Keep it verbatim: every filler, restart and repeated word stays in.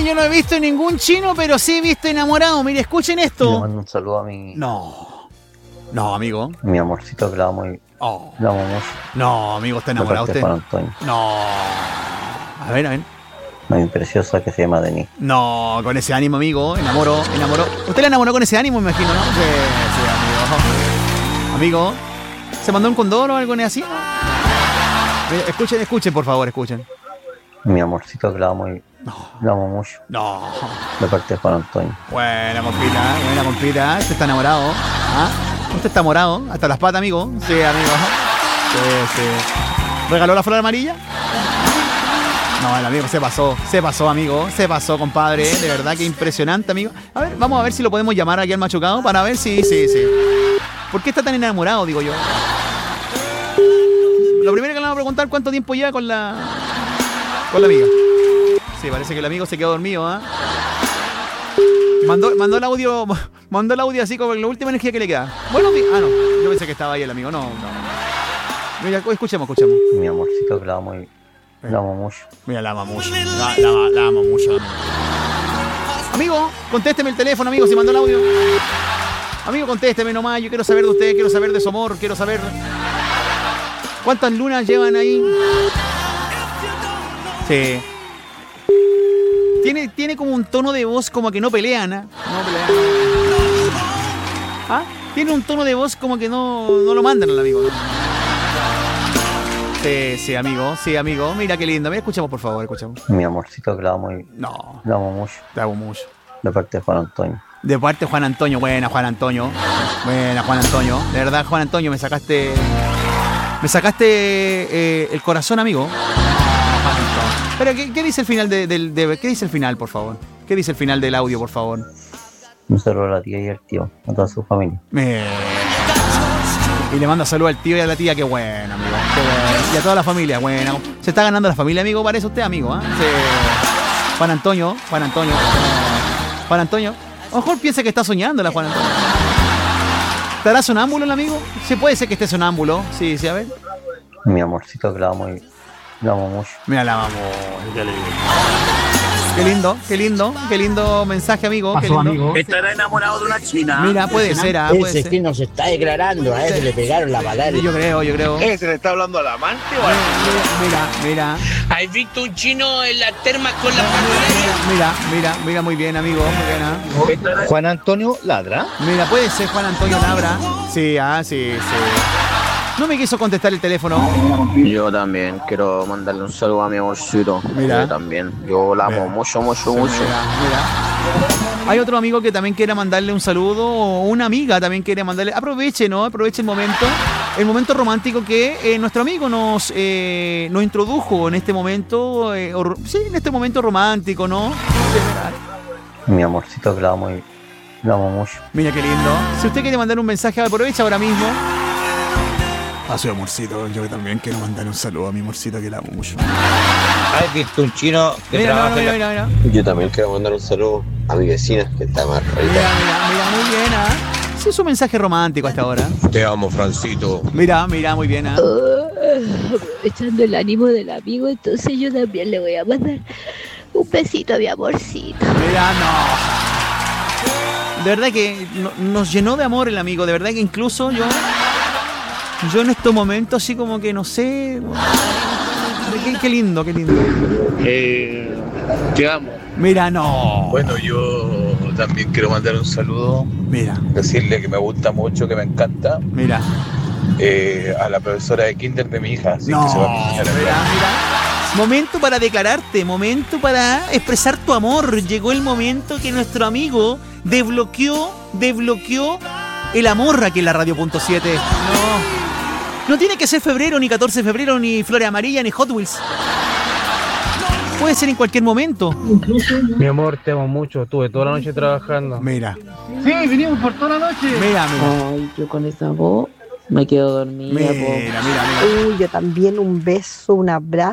yo no he visto ningún chino, pero sí he visto enamorado. Mire, escuchen Le esto. mando un saludo a mi, No. No, amigo. mi amorcito que la amo, y, Oh. la amo mucho. No, amigo, está De enamorado parte de usted. Juan Antonio. No. A ver, a ver. Mi preciosa que se llama Denis. No, con ese ánimo, amigo. Enamoró, enamoró. ¿Usted le enamoró con ese ánimo, me imagino, no? Sí, sí, amigo. Amigo, ¿se mandó un condón o algo así? Mira, escuchen, escuchen, por favor, escuchen. Mi amorcito que la amo, y No. la amo mucho. No. De parte de Juan Antonio. Buena compita, buena compita. Usted está enamorado. ¿Ah? Usted está morado. Hasta las patas, amigo. Sí, amigo. Sí, sí. ¿Regaló la flor amarilla? No, el amigo se pasó. Se pasó, amigo. Se pasó, compadre. De verdad que impresionante, amigo. A ver, vamos a ver si lo podemos llamar aquí al machucado para ver si, sí, sí. ¿Por qué está tan enamorado, digo yo? Lo primero que le vamos a preguntar, ¿cuánto tiempo lleva con la con la amiga? Sí, parece que el amigo se quedó dormido, ¿ah? ¿eh? Mandó, mandó el audio, mandó el audio así con la última energía que le queda. Bueno, mi- ah, no, yo pensé que estaba ahí el amigo, no, no. Mira, escuchemos, escuchemos. Mi amorcito que la amo, y la amo mucho. Mira, la ama mucho, la, la, la amo mucho. Amigo. Amigo, contésteme el teléfono, amigo, si mandó el audio. Amigo, contésteme nomás, yo quiero saber de usted, quiero saber de su amor, quiero saber... ¿Cuántas lunas llevan ahí? Sí. Tiene, tiene como un tono de voz como que no pelean, ¿ah? No pelean. ¿Ah? Tiene un tono de voz como que no, no lo mandan al amigo, ¿no? Sí, sí, amigo, sí, amigo. Mira qué lindo. Mira, escuchamos, por favor, escuchamos. Mi amorcito que la amo, y No, la amo mucho. te hago mucho. De parte de Juan Antonio. De parte de Juan Antonio. Buena, Juan Antonio. Buena, Juan Antonio. De verdad, Juan Antonio, me sacaste... Me sacaste eh, el corazón, amigo. Pero, ¿qué, qué dice el final de, del- de- ¿qué dice el final, por favor? ¿Qué dice el final del audio, por favor? Un saludo a la tía y al tío, a toda su familia. Me... Y le manda saludos al tío y a la tía. Qué bueno, amigo. Qué bueno. Y a toda la familia. Buena. Se está ganando la familia, amigo. Parece usted, amigo. ¿Ah? Sí. Juan Antonio. Juan Antonio. Juan Antonio. A lo mejor piensa que está soñando la Juan Antonio. ¿Estará sonámbulo el amigo? Sí, puede ser que esté sonámbulo. Sí, sí, a ver. Mi amorcito que la amo, y la amo mucho. Mira, la amor. Qué lindo. Qué lindo, qué lindo, qué lindo mensaje, amigo. Qué Pasó, lindo. amigo. ¿Estará enamorado de una china? Mira, puede ser, ah, puede Ese ser. que nos está declarando, a ese le pegaron la patada. Yo creo, yo creo. ¿Se le está hablando al amante o al Mira, mira, ¿Has visto un chino en las termas con la mira, mira, mira, muy bien, amigo, muy bien, ah. Juan Antonio Ladra. Mira, puede ser Juan Antonio Labra. Sí, ah, sí, sí. No me quiso contestar el teléfono. Yo también quiero mandarle un saludo a mi amorcito. Mira. Yo también. Yo la amo Mira. mucho, mucho, Sí, mucho. mira, mira. Hay otro amigo que también quiere mandarle un saludo, o una amiga también quiere mandarle. Aproveche, ¿no? Aproveche el momento, el momento romántico que eh, nuestro amigo nos, eh, nos introdujo en este momento, eh, or- sí, en este momento romántico, ¿no? Mi amorcito que la amo, y la amo mucho. Mira qué lindo. Si usted quiere mandar un mensaje, aprovecha ahora mismo. A su amorcito, yo también quiero mandar un saludo a mi amorcito que la amo mucho. ¿Has visto un chino que Mira, no, trabaja no, en la... mira, mira, mira. Yo también quiero mandar un saludo a mi vecina, que está más Mira, rica. mira, mira, muy bien, ¿ah? Sí, es un mensaje romántico hasta ahora. Te amo, Francito. Mira, mira, muy bien, ¿ah? Echando el ánimo del amigo, entonces yo también le voy a mandar un besito a mi amorcito. Mira, no. De verdad que no- nos llenó de amor el amigo. De verdad que incluso yo, yo en estos momentos así como que no sé. Qué, qué lindo, qué lindo. Eh, te amo. Mira, no. Bueno, yo también quiero mandar un saludo, Mira, decirle que me gusta mucho, que me encanta, mira. eh, a la profesora de kinder de mi hija, así No, que se va a escuchar mira, acá. mira. Momento para declararte, momento para expresar tu amor. Llegó el momento que nuestro amigo desbloqueó, desbloqueó el amor aquí en la Radio Punto siete. No. No tiene que ser febrero, ni catorce de febrero, ni Flores Amarillas, ni Hot Wheels. Puede ser en cualquier momento. Mi amor, te amo mucho. Estuve toda la noche trabajando. Mira, Sí, vinimos por toda la noche. mira, mira. Ay, yo con esa voz me quedo dormida. Mira, po. mira, mira. Uy, yo también un beso, un abrazo.